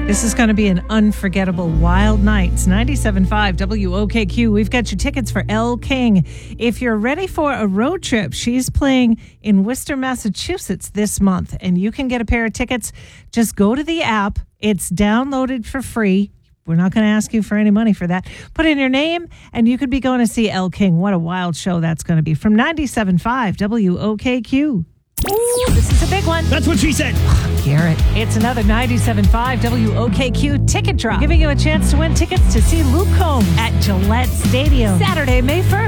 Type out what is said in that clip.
This is going to be an unforgettable wild night. It's 97.5 WOKQ. We've got your tickets for Elle King. If you're ready for a road trip, she's playing in Worcester, Massachusetts this month, and you can get a pair of tickets. Just go to the app. It's downloaded for free. We're not going to ask you for any money for that. Put in your name, and you could be going to see Elle King. What a wild show that's going to be. From 97.5 WOKQ. Ooh, this is a big one. That's what she said. Garrett, it's another 97.5 WOKQ ticket drop, giving you a chance to win tickets to see Luke Combs at Gillette Stadium Saturday, May 1st.